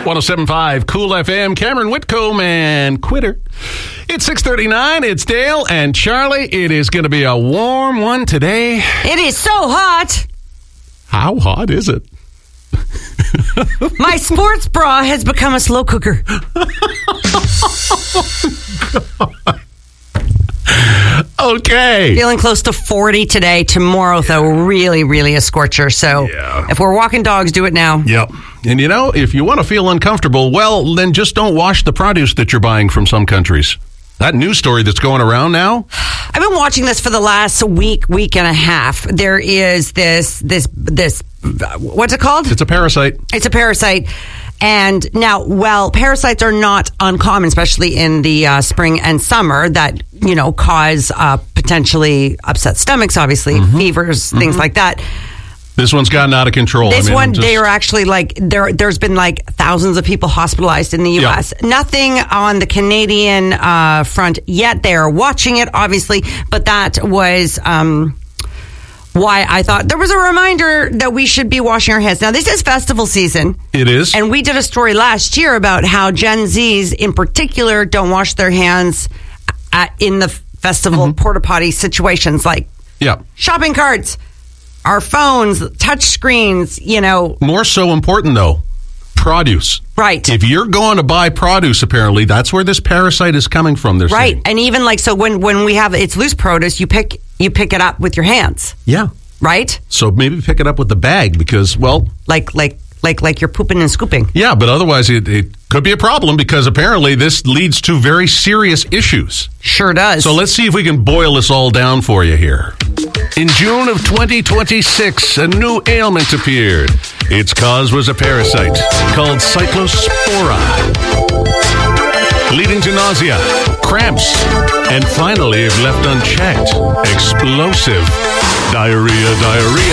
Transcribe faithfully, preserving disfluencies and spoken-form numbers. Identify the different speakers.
Speaker 1: one oh seven point five Cool F M, Cameron Whitcomb and Quitter. It's six thirty-nine. It's Dale and Charlie. It is going to be a warm one today.
Speaker 2: It is so hot.
Speaker 1: How hot is it?
Speaker 2: My sports bra has become a slow cooker.
Speaker 1: Okay.
Speaker 2: Feeling close to forty today. Tomorrow, though, really, really a scorcher. So
Speaker 1: Yeah.
Speaker 2: if we're walking dogs, do it now.
Speaker 1: Yep. And you know, if you want to feel uncomfortable, well, then just don't wash the produce that you're buying from some countries. That news story that's going around now.
Speaker 2: I've been watching this for the last week, week and a half. There is this, this, this, what's it called?
Speaker 1: It's a parasite.
Speaker 2: It's a parasite. And now, well, parasites are not uncommon, especially in the uh, spring and summer, that, you know, cause uh, potentially upset stomachs, obviously,
Speaker 1: Mm-hmm.
Speaker 2: fevers,
Speaker 1: Mm-hmm.
Speaker 2: things like that.
Speaker 1: This one's gotten out of control.
Speaker 2: This
Speaker 1: I mean,
Speaker 2: one,
Speaker 1: just-
Speaker 2: they are actually like, there. there's been like thousands of people hospitalized in the U S.
Speaker 1: Yeah.
Speaker 2: Nothing on the Canadian uh, front yet. They are watching it, obviously, but that was... Um, why I thought there was a reminder that we should be washing our hands. Now, this is festival season.
Speaker 1: It is.
Speaker 2: And we did a story last year about how Gen Zs in particular don't wash their hands at, in the festival
Speaker 1: Mm-hmm.
Speaker 2: porta potty situations, like
Speaker 1: Yeah.
Speaker 2: shopping carts, our phones, touch screens, you know.
Speaker 1: More so important, though, produce.
Speaker 2: Right.
Speaker 1: If you're going to buy produce, apparently, that's where this parasite is coming from. They're
Speaker 2: Right.
Speaker 1: saying.
Speaker 2: And even like, so when, when we have, it's loose produce, you pick, you pick it up with your hands,
Speaker 1: Yeah.
Speaker 2: right?
Speaker 1: So maybe pick it up with the bag because, well,
Speaker 2: Like, like, like, like you're pooping and scooping.
Speaker 1: yeah, but otherwise it, it could be a problem because apparently this leads to very serious issues.
Speaker 2: Sure does.
Speaker 1: So let's see if we can boil this all down for you here. In June of twenty twenty-six, a new ailment appeared. Its cause was a parasite called Cyclospora, leading to nausea, cramps, and finally, if left unchecked, explosive diarrhea, diarrhea.